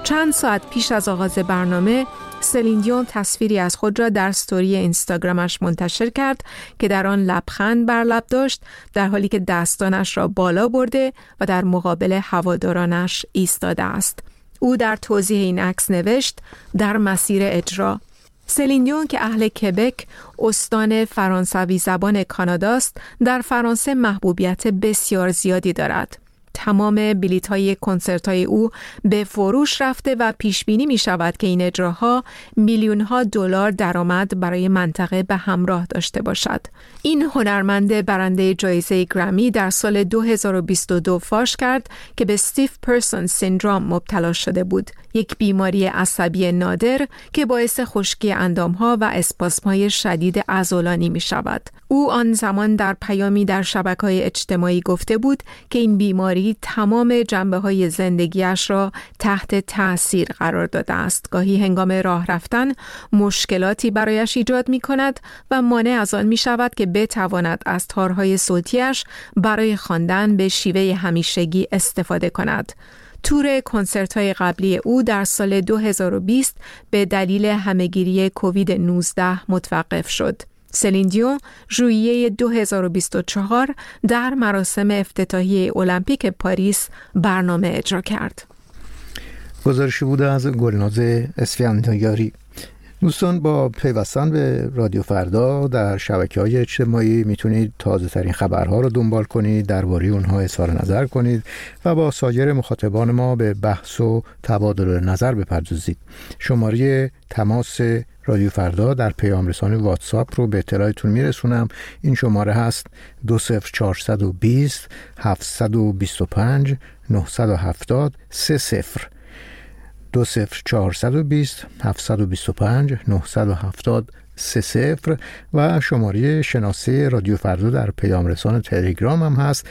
چند ساعت پیش از آغاز برنامه سلین دیون تصویری از خود را در استوری اینستاگرامش منتشر کرد که در آن لبخند بر لب داشت، در حالی که دستانش را بالا برده و در مقابل هوادارانش ایستاده است. او در توضیح این عکس نوشت: در مسیر اجرا. سلین دیون که اهل کبک، استان فرانسوی زبان کاناداست، در فرانسه محبوبیت بسیار زیادی دارد. تمام بلیط‌های کنسرت‌های او به فروش رفته و پیش بینی می‌شود که این اجراها میلیون‌ها دلار درآمد برای منطقه به همراه داشته باشد. این هنرمند برنده جایزه گرمی در سال 2022 فاش کرد که به استیف پرسون سیندروم مبتلا شده بود، یک بیماری عصبی نادر که باعث خشکی اندام‌ها و اسپاسم‌های شدید عضلانی می‌شود. او آن زمان در پیامی در شبکه‌های اجتماعی گفته بود که این بیماری تمام جنبه‌های زندگیش را تحت تأثیر قرار داده است. گاهی هنگام راه رفتن مشکلاتی برایش ایجاد می‌کند و مانع از آن می‌شود که بتواند از تارهای صوتیش برای خواندن به شیوه همیشگی استفاده کند. تور کنسرت‌های قبلی او در سال 2020 به دلیل همه‌گیری کووید 19 متوقف شد. سلین دیون ژوئیه 2024 در مراسم افتتاحیه المپیک پاریس برنامه اجرا کرد. گزارشی بوده از گلناز اسفندیاری. دوستان، با پیوستن به رادیو فردا در شبکه‌های اجتماعی میتونید تازه ترین خبرها رو دنبال کنید، درباره اونها اظهار نظر کنید و با سایر مخاطبان ما به بحث و تبادل نظر بپردازید. شماره تماس رادیو فردا در پیام رسانی واتساپ رو به اطلاعتون میرسونم. این شماره هست 20420 725 970 30 20420 725 970 30 و شماره شناسه رادیو فردا در پیام رسان تلگرام هم هست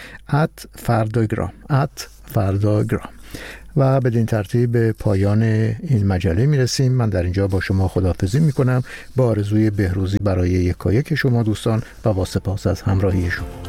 @فرdagram. و بدین ترتیب به پایان این مجله میرسیم. من در اینجا با شما خداحافظی میکنم با آرزوی بهروزی برای یکایک شما دوستان و با سپاس از همراهی شما.